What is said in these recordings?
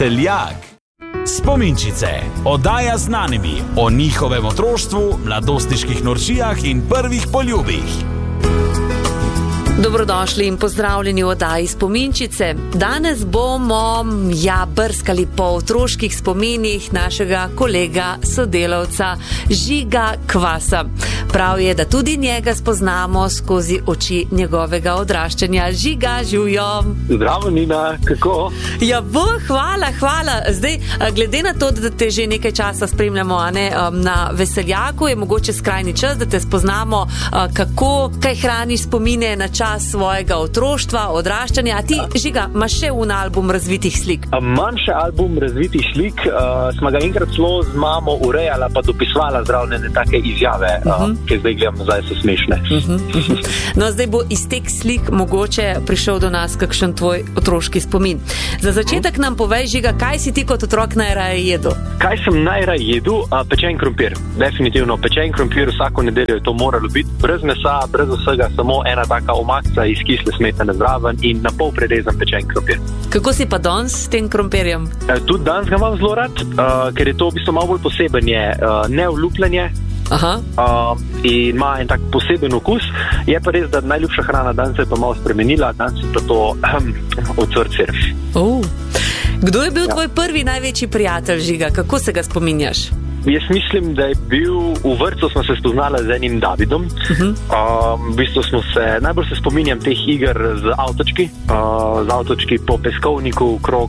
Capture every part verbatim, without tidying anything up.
Veseljak. Spominčice. Oddaja z znanimi o njihovem otroštvu, mladostniških norčijah in prvih poljubih. Dobrodošli in pozdravljeni v oddaji Spominčice. Danes bomo ja, brskali po otroških spominih našega kolega, sodelavca Žiga Kvasa. Prav je, da tudi njega spoznamo skozi oči njegovega odraščanja. Žiga, živjo! Zdravo, Nina, kako? Ja, bo, hvala, hvala. Zdaj, glede na to, da te že nekaj časa spremljamo a ne, na Veseljaku, je mogoče skrajni čas, da te spoznamo, kako, kaj hraniš spomine na čas svojega otroštva, odraščanja. A ti, Žiga, imaš še un album razvitih slik? Imam še album razvitih slik. Uh, smo ga enkrat celo z mamo urejala pa dopisovala zdravljene take izjave, uh -huh. uh, ki zdaj gledam nazaj, so smešne. Uh -huh, uh -huh. No, zdaj bo iz teh slik mogoče prišel do nas kakšen tvoj otroški spomin. Za začetek nam povej, Žiga, kaj si ti kot otrok najraje jedel? Kaj sem najraje jedel? Uh, pečen krompir. Definitivno pečen krompir, vsako nedeljo je to moralo biti. Brez mesa, brez vsega, samo ena taka omakca iz kisle smetane zraven in na pol prerezan pečen krompir. Kako si pa danes s tem krompirjem? Uh, tudi danes ga imam zelo rad, uh, ker je to v bistvu malo bolj poseben, je uh, neolupljanje. Aha. Uh, in ima en tak poseben okus. Je pa res, da najljubša hrana danes se je pa malo spremenila, danes je pa to um, ocvrt sir. Uh. Kdo je bil ja. tvoj prvi največji prijatelj, Žiga? Kako se ga spominjaš? Jaz mislim, da je bil v vrtcu smo se spoznali z enim Davidom. Uh-huh. Um, v bistvu smo se, najbolj se spominjam teh iger z avtočki, uh, z avtočki po peskovniku, krog,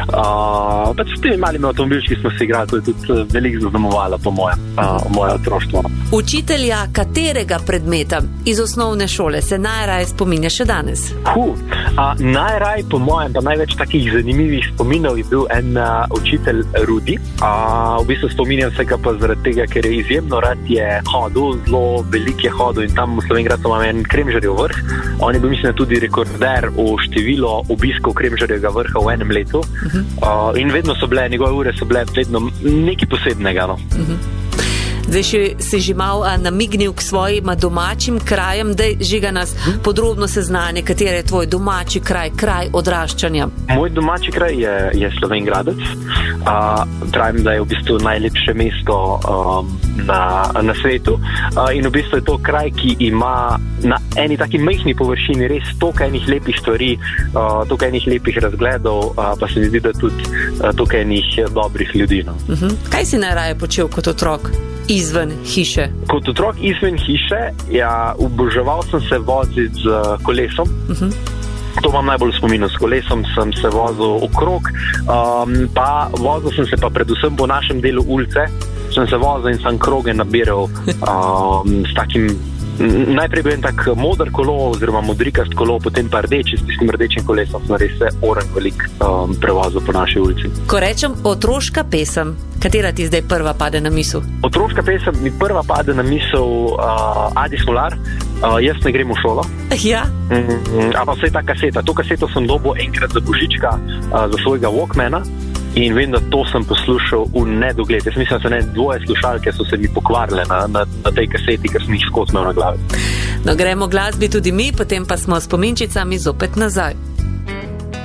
uh, pa s temi malimi avtomobilčki smo se igrali, to je tudi veliko zaznamovalo po mojem, uh, moje otroštvo. Učitelja katerega predmeta iz osnovne šole se najraje spominja še danes? Huh, uh, najraje po mojem, pa največ takih zanimivih spominov je bil en uh, učitelj Rudi. Uh, v bistvu spominjam se ga pa zaradi tega, ker je izjemno rad je hodil, zelo velik je hodil in tam v Slovenjgradu imam en Kremžarjev vrh. On je bil, mislim, tudi rekorder v število obiskov Kremžarjevega vrha v enem letu. Uh-huh. uh, in vedno so bile, njegove ure so bile vedno nekaj posebnega. No? Uh-huh. Zdaj še, si že mal namignil k svojim domačim krajem, da Žiga nas hm? podrobno seznanje, kateri je tvoj domači kraj, kraj odraščanja. Moj domači kraj je, je Slovenjgradec. Uh, pravim, da je v bistvu najlepše mesto um, na, na svetu. Uh, in v bistvu je to kraj, ki ima na eni taki majhni površini res toliko enih lepih stvari, uh, toliko enih lepih razgledov, uh, pa se mi zdi, da tudi uh, toliko enih dobrih ljudi. No. Uh-huh. Kaj si najraje počel kot otrok? Izven hiše. Kot otrok izven hiše, ja, oboževal sem se voziti z kolesom. Uh-huh. To imam najbolj v spominu. S kolesom sem se vozil okrog, um, pa vozil sem se pa predvsem po našem delu ulice. Sem se vozil in sem kroge nabiral um, s takim. Najprej bil en tak moder kolo oziroma modrikast kolo, potem pa rdeči, s tistim rdečim kolesom sem res se oren velik um, prevozil po naši ulici. Ko rečem otroška pesem, katera ti zdaj prva pade na misel? Otroška pesem mi prva pade na misel uh, Adi Smolar, uh, Jaz ne grem v šolo. Ja. Mm, a pa vse ta kaseta. To kaseto sem dobil enkrat za božička uh, za svojega Walkmana. In vem, da to sem poslušal v nedogled. Jaz mislim, da so ne dvoje slušalke so se mi pokvarile na, na, na tej kaseti, ker sem jih skozi imel na glavi. No, gremo glasbi tudi mi, potem pa smo s spominčicami zopet nazaj.